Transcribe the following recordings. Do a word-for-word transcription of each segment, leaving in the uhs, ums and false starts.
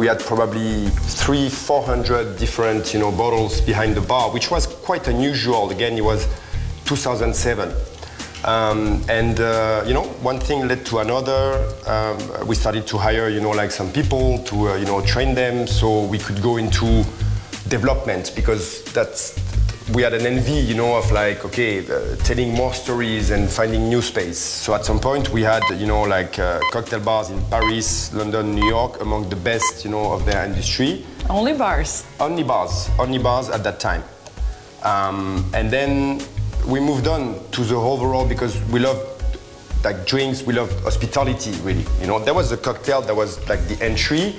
we had probably three, four hundred different, you know, bottles behind the bar, which was quite unusual. Again, it was two thousand seven. Um, and, uh, you know, one thing led to another. Um, we started to hire, you know, like some people to, uh, you know, train them so we could go into development, because that's, we had an envy, you know, of like, okay, uh, telling more stories and finding new space. So at some point we had, you know, like uh, cocktail bars in Paris, London, New York, among the best, you know, of their industry. Only bars? Only bars, only bars at that time. Um, and then we moved on to the overall, because we love like drinks, we love hospitality, really. You know, there was a cocktail that was like the entry,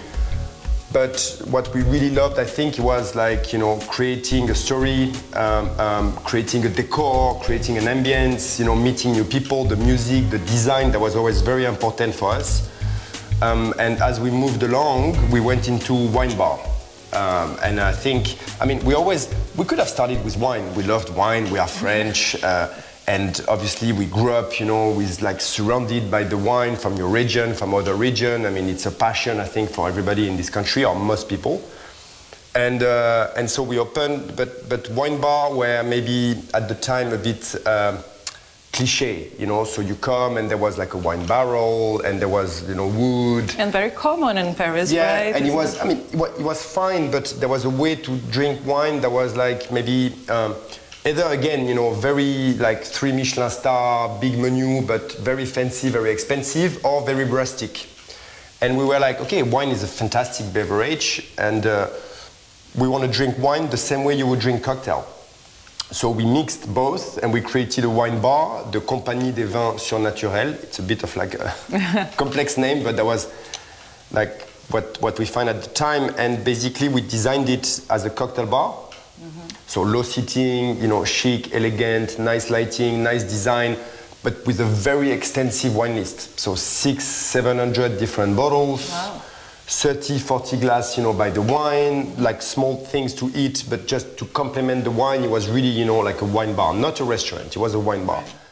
but what we really loved, I think, was like, you know, creating a story, um, um, creating a decor, creating an ambience, you know, meeting new people, the music, the design, that was always very important for us. Um, and as we moved along, we went into wine bar. Um, and I think, I mean, we always, we could have started with wine. We loved wine, we are French, uh, and obviously we grew up, you know, with like surrounded by the wine from your region, from other region. I mean, it's a passion, I think, for everybody in this country, or most people. And uh, and so we opened, but but wine bar were maybe at the time a bit uh, cliche, you know. So you come and there was like a wine barrel and there was, you know, wood. And very common in Paris, yeah, right? and it was, I mean, it was, it was fine, but there was a way to drink wine that was like maybe. Um, Either, again, you know, very like three Michelin star, big menu, but very fancy, very expensive, or very rustic. And we were like, okay, wine is a fantastic beverage, and uh, we want to drink wine the same way you would drink cocktail. So we mixed both, and we created a wine bar, the Compagnie des Vins Surnaturels. It's a bit of like a complex name, but that was like what, what we find at the time. And basically, we designed it as a cocktail bar. Mm-hmm. So low seating, you know, chic, elegant, nice lighting, nice design, but with a very extensive wine list. So six, seven hundred different bottles, wow. thirty, forty glass, you know, by the wine, like small things to eat, but just to complement the wine, it was really, you know, like a wine bar, not a restaurant, it was a wine bar. Right.